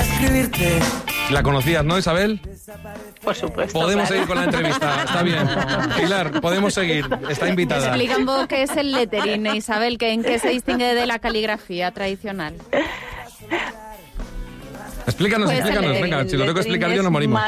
escribirte. ¿La conocías, no, Isabel? Por supuesto. Podemos claro. seguir con la entrevista, está bien. Pilar, podemos seguir, está invitada. Explica un poco qué es el lettering, Isabel, en qué se distingue de la caligrafía tradicional. Explícanos, Pues venga, si lo tengo que explicar yo nos morimos.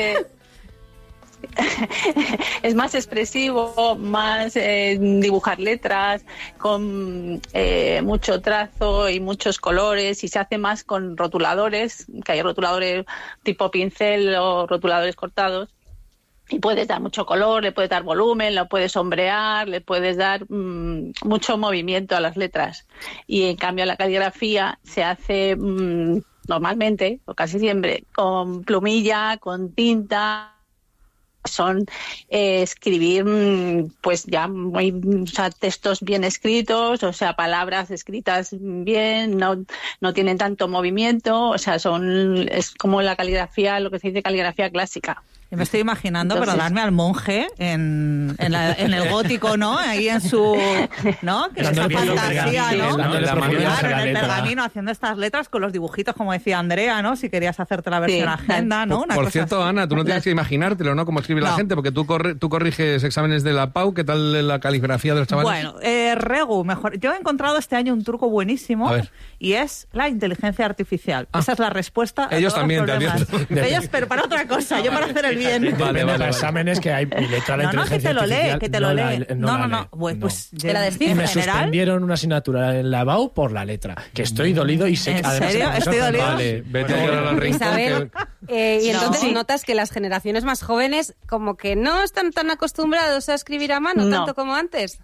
Es más expresivo, más dibujar letras con mucho trazo y muchos colores, y se hace más con rotuladores, que hay rotuladores tipo pincel o rotuladores cortados, y puedes dar mucho color, le puedes dar volumen, lo puedes sombrear, le puedes dar mucho movimiento a las letras. Y en cambio la caligrafía se hace normalmente, o casi siempre, con plumilla, con tinta. Son escribir pues ya o sea, textos bien escritos, o sea, palabras escritas bien, no tienen tanto movimiento, o sea, es como la caligrafía, lo que se dice caligrafía clásica. Me estoy imaginando, Entonces, perdonadme, al monje en el gótico, ¿no? Ahí en su, ¿no? Que es esa fantasía, ¿no? Claro, en el pergamino haciendo estas letras con los dibujitos, como decía Andrea, ¿no? Si querías hacerte la versión agenda, ¿no? Por cierto, así. Ana, tú no tienes que imaginártelo, ¿no? Cómo escribe la gente, porque tú corriges exámenes de la PAU. ¿Qué tal la caligrafía de los chavales? Bueno, Regu, mejor. Yo he encontrado este año un truco buenísimo y es la inteligencia artificial. Esa es la respuesta. Ellos a todos también, los problemas. Ellos, pero para otra cosa, yo para hacer el bien. Vale. Exámenes que hay letra de inteligencia artificial. Que te lo lee. No. Pues te la descifra. Y me suspendieron una asignatura en la BAU por la letra. Que estoy dolido y sé que además... ¿En serio? ¿Estoy dolido? Vale, vete a llorar al rincón. Isabel, y entonces notas que las generaciones más jóvenes como que no están tan acostumbrados a escribir a mano tanto como antes.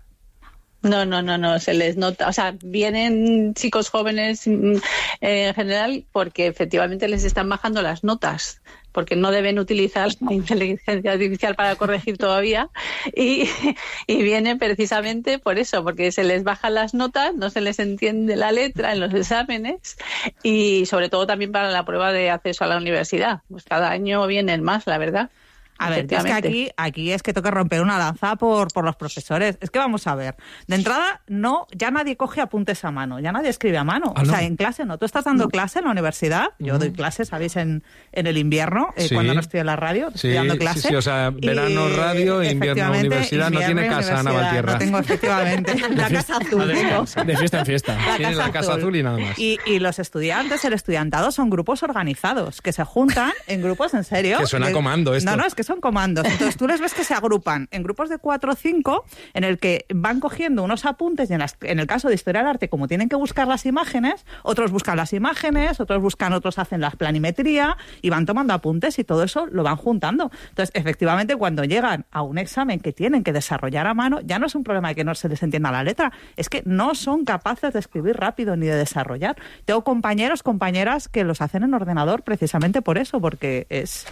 No, se les nota. O sea, vienen chicos jóvenes en general porque efectivamente les están bajando las notas, porque no deben utilizar la inteligencia artificial para corregir todavía, y vienen precisamente por eso, porque se les bajan las notas, no se les entiende la letra en los exámenes, y sobre todo también para la prueba de acceso a la universidad. Pues cada año vienen más, la verdad. A ver, es que aquí es que toca romper una lanza por los profesores. Es que vamos a ver, de entrada ya nadie coge apuntes a mano, ya nadie escribe a mano. O sea, en clase no. Tú estás dando clase en la universidad, yo doy clase, ¿sabéis? En el invierno, cuando no estoy en la radio, estoy dando clase. Sí, o sea, verano radio, invierno universidad, no tiene casa Ana Valtierra. No tengo, efectivamente, la casa azul. De fiesta en fiesta. Tiene la casa azul y nada más. Y los estudiantes, el estudiantado, son grupos organizados, que se juntan en grupos en serio. Que suena comando esto. No, es que son comandos. Entonces tú les ves que se agrupan en grupos de 4 o 5 en el que van cogiendo unos apuntes y en el caso de Historia del Arte, como tienen que buscar las imágenes, otros buscan las imágenes, otros hacen la planimetría y van tomando apuntes y todo eso lo van juntando. Entonces, efectivamente, cuando llegan a un examen que tienen que desarrollar a mano, ya no es un problema de que no se les entienda la letra, es que no son capaces de escribir rápido ni de desarrollar. Tengo compañeras que los hacen en ordenador precisamente por eso, porque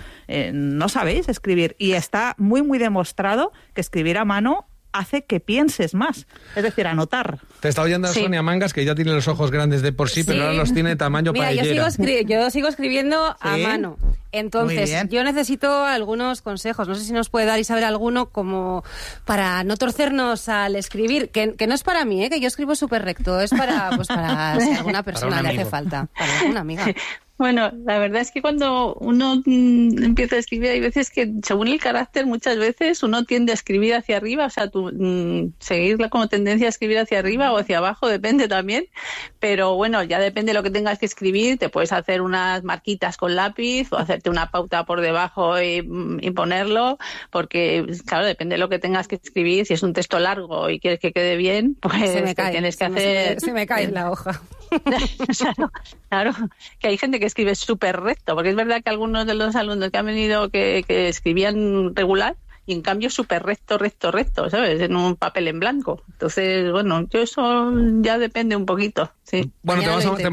no sabéis escribir. Y está muy, muy demostrado que escribir a mano hace que pienses más, es decir, anotar. Te está oyendo Sonia Mangas, que ya tiene los ojos grandes de por sí, pero ahora los tiene tamaño paellera. Yo sigo escribiendo a mano. Entonces, yo necesito algunos consejos. No sé si nos puede dar Isabel alguno como para no torcernos al escribir, que no es para mí, que yo escribo súper recto, es para si alguna persona le hace falta, para alguna amiga. Bueno, la verdad es que cuando uno empieza a escribir, hay veces que, según el carácter, muchas veces uno tiende a escribir hacia arriba, o sea, seguirla como tendencia a escribir hacia arriba o hacia abajo, depende también, pero bueno, ya depende de lo que tengas que escribir, te puedes hacer unas marquitas con lápiz o hacerte una pauta por debajo y ponerlo, porque, claro, depende de lo que tengas que escribir, si es un texto largo y quieres que quede bien, pues tienes que hacer... Se me cae la hoja. Claro, que hay gente que escribe súper recto, porque es verdad que algunos de los alumnos que han venido que escribían regular y en cambio súper recto, ¿sabes? En un papel en blanco. Entonces, bueno, yo eso ya depende un poquito, sí. Bueno, te